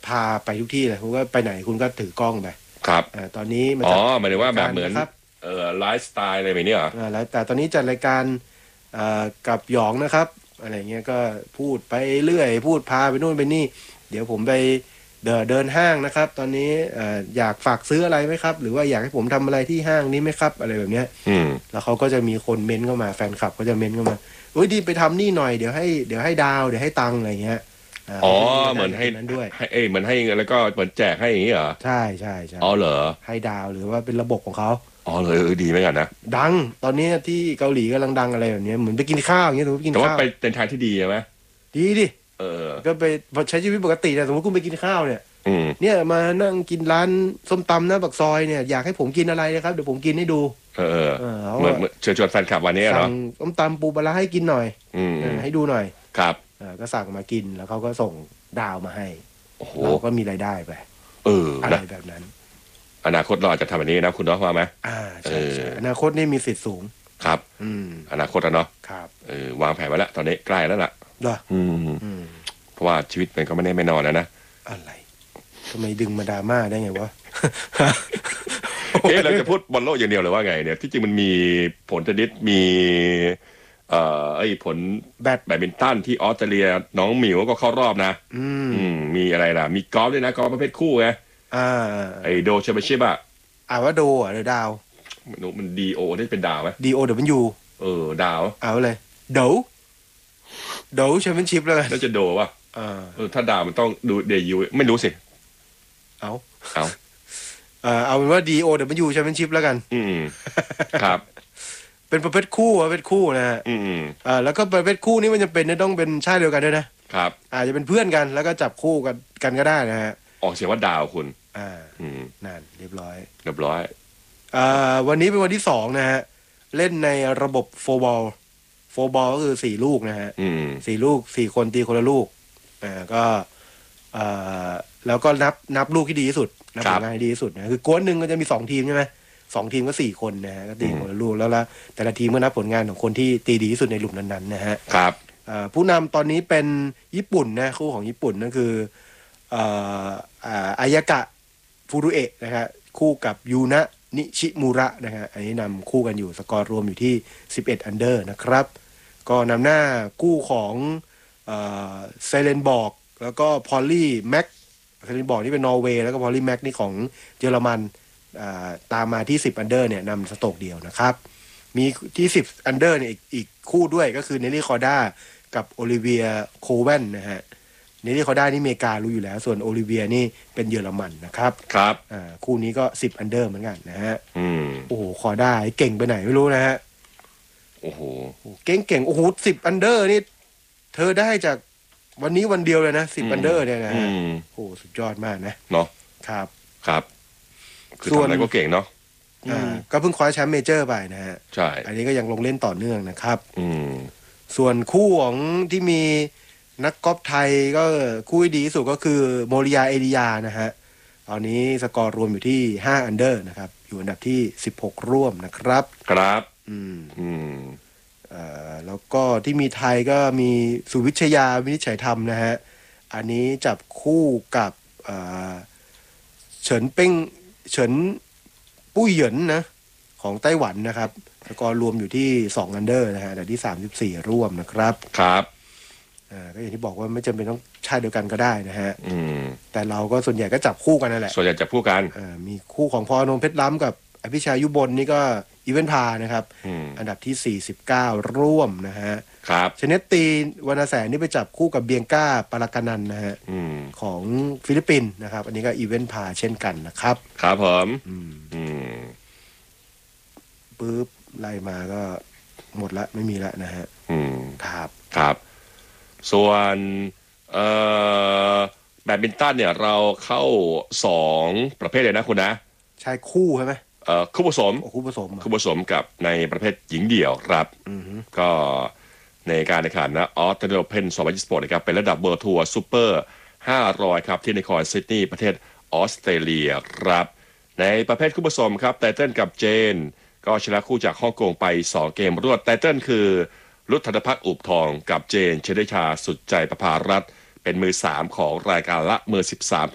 พาไปทุกที่เลยคุณก็ไปไหนคุณก็ถือกล้องไปครับตอนนี้มันอ๋อจัดหมายถึงว่าแบบรายการเหมือนนะครับไลฟ์สไตล์อะไรแบบนี้เหรอแล้วแต่ตอนนี้จัดรายการกับหยองนะครับอะไรเงี้ยก็พูดไปเรื่อยพูดพาไปนู่นไปนี่เดี๋ยวผมไปเดินห้างนะครับตอนนี้อยากฝากซื้ออะไรไหมครับหรือว่าอยากให้ผมทำอะไรที่ห้างนี้ไหมครับอะไรแบบเนี้ยแล้วเขาก็จะมีคนเม้นเข้ามาแฟนคลับก็จะเม้นเข้ามาเฮ้ยดีไปทำนี่หน่อยเดี๋ยวให้ดาวเดี๋ยวให้ตังค์อะไรเงี้ยอ๋อเหมือนให้นั้นด้วยให้เหมือนให้แล้วก็เหมือนแจกให้อย่างนี้เหรอใช่อ๋อเหรอให้ดาวหรือว่าเป็นระบบของเขาอ๋อเลยดีเหมือนกันนะดังตอนนี้ที่เกาหลีกำลังดังอะไรแบบนี้เหมือนไปกินข้าวอย่างเงี้ยสมมติไปกินแต่ว่าข้าวไปเป็นทางที่ดีใช่ไหมดีดิเออก็ไปใช้ชีวิตปกติแต่สมมติคุณไปกินข้าวเนี่ยเนี่ยมานั่งกินร้านส้มตำหน้าปากซอยเนี่ยอยากให้ผมกินอะไรนะครับเดี๋ยวผมกินให้ดูเหมือนเชิญชวนแฟนคลับวันนี้เหรอสั่งส้มตำปูปลาร้าให้กินหน่อยให้ดูหน่อยครับก็สั่งมากินแล้วเขาก็ส่งดาวมาให้โอ้โหเราก็มีรายได้ไปอะไรแบบนั้นอนาคตเราอาจจะทำแบบนี้นะคุณน้องว่าไหมใช่อนาคตนี่มีสิทธิ์สูงครับอนาคตเนาะครับวางแผนไว้แล้วตอนนี้ใกล้แล้วล่ะเพราะว่าชีวิตมันก็ไม่แน่ไม่นอนนะอะไรทำไมดึงมาดราม่าได้ไงวะเราจะพูดบอลโลกอย่างเดียวหรือว่าไงเนี่ยที่จริงมันมีผลเทนนิสมีผลแบดมินตันที่ออสเตรเลียน้องหมิวก็เข้ารอบนะมีอะไรล่ะมีกอล์ฟด้วยนะกอล์ฟประเภทคู่ไงโดแชมเปี้ยนชิพว่าโดหรือดาวมันดีโอได้เป็นดาวไหม DOW ดาวเลยโดแชมเปี้ยนชิพแล้วกันแล้วจะโดป่ะถ้าดาวมันต้องดูเดยูไม่รู้สิเอาเป็นว่า DOW แชมเปี้ยนชิพแล้วกันครับเป็นประเภทคู่นะฮะแล้วก็ประเภทคู่นี้มันจะเป็นต้องเป็นชาติเดียวกันด้วยนะครับอาจจะเป็นเพื่อนกันแล้วก็จับคู่กันก็ได้นะฮะออกเสียงว่าดาวคุณนั่นเรียบร้อยวันนี้เป็นวันที่2นะฮะเล่นในระบบโฟร์บอลก็คือ4ลูกนะฮะ4ลูก4คนตีคนละลูกก็แล้วก็นับลูกที่ดีที่สุดนับผลงานที่ดีที่สุดนะคือกวนหนึ่งก็จะมี2ทีมใช่ไหม2ทีมก็4คนนะฮะก็ตีคนละลูกแล้วแต่ละทีมก็นับผลงานของคนที่ตีดีที่สุดในหลุมนั้นๆนะฮะครับผู้นำตอนนี้เป็นญี่ปุ่นนะคู่ของญี่ปุ่นนั่นคืออายากะฟูรุเอะนะฮะคู่กับยูนะนิชิมุระนะฮะอันนี้นำคู่กันอยู่สกอร์รวมอยู่ที่11อันเดอร์นะครับก็นำหน้าคู่ของเซเลนบอกแล้วก็พอลลี่แม็กเซเลนบอกนี่เป็นนอร์เวย์แล้วก็พอลลี่แม็กนี่ของเยอรมันตามมาที่10อันเดอร์เนี่ยนำสโตรกเดียวนะครับมีที่10อันเดอร์เนี่ยอีกคู่ด้วยก็คือเนลลี่คอร์ด้ากับโอลิเวียโคเวนนะฮะเนลลี่คอร์ด้านี่อเมริการู้อยู่แล้วส่วนโอลิเวียนี่เป็นเยอรมันนะครับคู่นี้ก็10อันเดอร์เหมือนกันนะฮะโอ้โหคอร์ด้าเก่งไปไหนไม่รู้นะฮะโอ้โหเก่งโอ้โห10อันเดอร์นี่เธอได้จากวันนี้วันเดียวเลยนะ10อันเดอร์เนี่ยนะฮะโอ้สุดยอดมากนะเนาะครับคือทำอะไรก็เก่งเนาะก็เพิ่งคว้าแชมป์เมเจอร์ไปนะฮะใช่อันนี้ก็ยังลงเล่นต่อเนื่องนะครับส่วนคู่ของที่มีนักกอล์ฟไทยก็คู่ที่ดีที่สุดก็คือโมริยาเอริยานะฮะตอนนี้สกอร์รวมอยู่ที่5อันเดอร์นะครับอยู่อันดับที่16ร่วมนะครับแล้วก็ที่มีไทยก็มีสุวิชยาวินิจฉัยธรรมนะฮะอันนี้จับคู่กับเฉินปุ้ยเหยินนะของไต้หวันนะครับสกอร์รวมอยู่ที่2อันเดอร์นะฮะแต่ที่34ร่วมนะครับก็อย่างที่บอกว่าไม่จำเป็นต้องชาติเดียวกันก็ได้นะฮะแต่เราก็ส่วนใหญ่ก็จับคู่กันนั่นแหละส่วนใหญ่จับคู่กันมีคู่ของพอนงเพชรล้ำกับอภิชายุบลนี่ก็อีเวนต์พานะครับอันดับที่49ร่วมนะฮะชเนตตีวรรณแสนนี่ไปจับคู่กับเบียงก้าปารากานันนะฮะของฟิลิปปินส์นะครับอันนี้ก็อีเวนต์พาเช่นกันนะครับครับผมปึ๊บไล่มาก็หมดละไม่มีละนะฮะครับส่วนแบดมินตันเนี่ยเราเข้า2ประเภทเลยนะคุณนะชายคู่ใช่ไหมคู่ผสมกับในประเภทหญิงเดี่ยวครับก็ในการแข่งขันนะออสเตรเลียโอเพ่น2026นะครับเป็นระดับเวิลด์ทัวร์ซูเปอร์500ครับที่นครซิดนีย์ประเทศออสเตรเลียครับในประเภทคู่ผสมครับไตเติ้ลกับเจนก็ชนะคู่จากฮ่องกงไป2เกมรวดไตเติ้ลคือรุทธนภักดิ์อุบทองกับเจนเชเดชาสุดใจประภารัตน์เป็นมือ3ของรายการละมือ13